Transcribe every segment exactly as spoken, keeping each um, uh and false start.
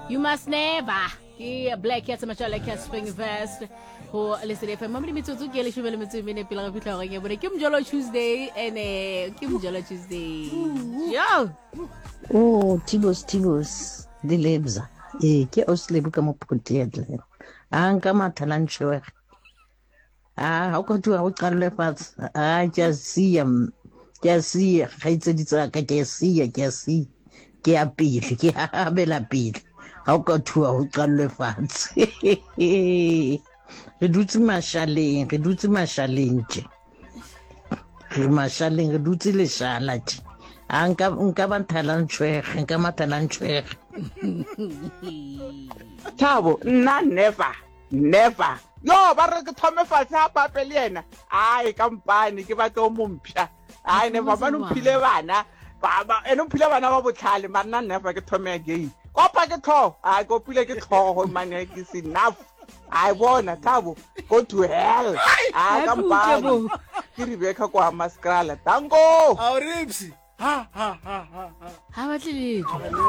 You must never. Ke Black Cats Machala Cat Spring Vest ho listen F M mamli metsotso ke le shobele metso mene pila ga fitla go ke bone ke mjolo Tuesday ene ke mjolo Tuesday yo oh tibos tibos di lebza e ke oslebu ka mo pokotetle a nka mathalantswe a ha go twa go qalla fats a ja siya ja siya ga itse ditsa ka ke siya ke si ke a pile ke a bela pile ha o ka thua ho qallwe fatshe re dutse mashaleng re dutse mashaleng tje re mashaleng re dutse le shala tje a nka nka ba thalantshwe nka mathalantshwe Thabo nna never never yo ba re ke thome fatshe ha pape le yena ai kampane ke batla o mompya ai never ba no phile bana baba eno phile bana ba botlhale ma nna never ke thome again kopa ke tho a go pile ke tho go mane ke se enough I bona Thabo go to hell a kampane ke Rebecca kwa Maskrala tango a ripsi ha ha ha ha ha batle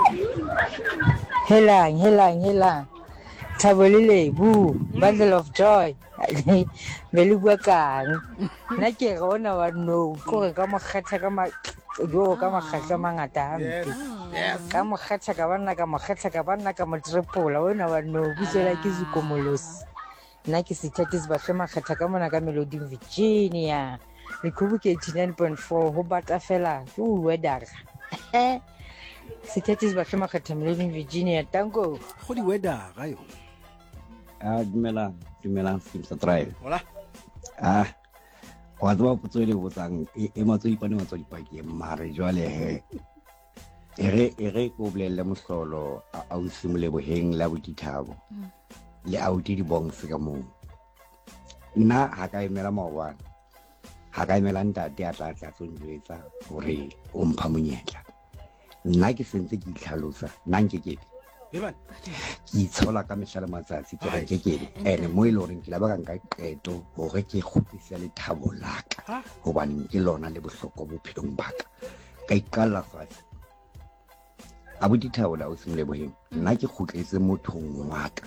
helang helang helang Thabo le Lebu bundle of joy bele bua kang nna ke rona wa no ko ka mo kgetha ka ma yo ka makgatla mangata hampe ka mo kgetha ka bana ka mo kgetha ka bana ka mo triple wena wa no busela ke zikomolosi nna ke sithatis ba hlema kgetha ka mona ka Melody Virginia le kubu ke eighty-nine point four ho bata fela ke u weather sithatis ba hlema kgetha Melody Virginia tango go di weather ga yo a dumela dumela Simsa Drive hola ah wa tswa potso le botsang e matso ipane matso dipaki mare jwale he ere ere go bolelle mohlolo a o simole boheng la bodithabo le a o di bongs ka mo nna ha ka emela maobana ha ka emela ntate a tla tla tsonjwetsa hore o mpha monyetla nna ke sentse ke itlhalosa nna nke ke Eban ke itshola ka mehla le matsatsi ke re ke ke ene mo ile hore ke la ba ka nka qeto hore ke kgutlisa le thabo laka hobane ke lona le bohloko bophelong baka ka ikalla fatshe a bo dithabo la o simole boheng nna ke kgutletse mothong wa ka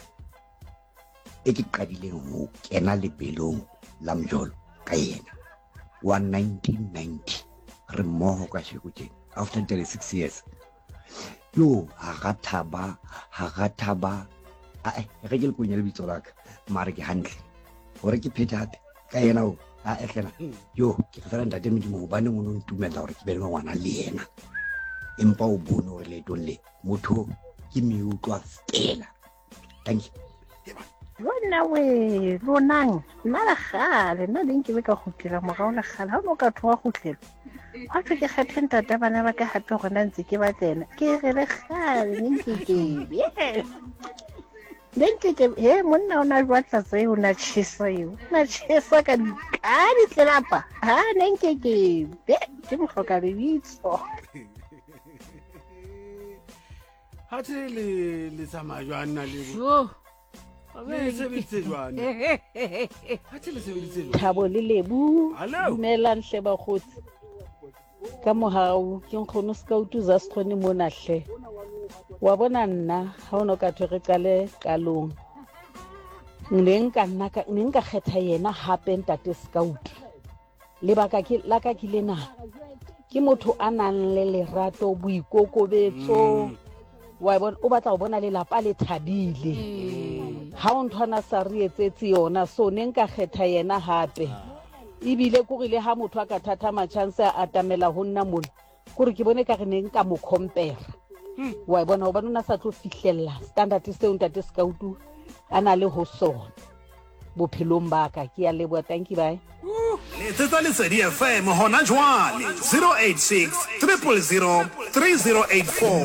e ke qadileng ho kena lebelong la mjolo ka yena wa nineteen ninety re mmoho ka sheko tjena after thirty-six years yo ha ga thaba ha ga thaba a e re ke le kunya le bitso laka mare ke hantle hore ke phethate ka yena o a ehlena yo ke tsara ntate medimo ba ne mono ntumela hore ke be le ngwana le yena empa o bone hore le tolle motho ke mi utlwa stela thank you wena we lonang nna la gale nna ding ke be ka gutlela mogao la gale ha no ka thoa gutlela ha ke ke kgethe ntata bana ba ka hape gona ntse ke batlena ke re le gale ntse ke yes ntse ke he monna ona jwa tla tse una tshisa yo na tshisa ka ka di tselapa ha ntse ke be ke mo hloka le bitso ha tse le le samajwana le yo le sebitse jwana ha tse le sebitse jwana Thabo le Lebu Hello. dumelang hle ba khotsi ka mohau ke nkgono scoutu za skhone mona hle wa bona nna ha ono ka thwe re qale qalong neng ka nna ka neng ka kgetha yena hape ntate scout le baka ke la ka ke lena ke motho a nang le lerato boikokobetso wa bona o batla go bona le lapa le thabile ha o nthwana sa re etsetse yona so neng ka kgetha yena hape ibile go rile ha motho a ka thatha machance a atamela ho nna mona gore ke bone ka re neng ka mo compare wa bona o bana sa tlo fihlella standard se ntate scoutu ana le ho sona bophelong ba ka ke ya leboa thank you bye letsetsa lesedi F M hona jwale zero eight six triple zero three zero eight four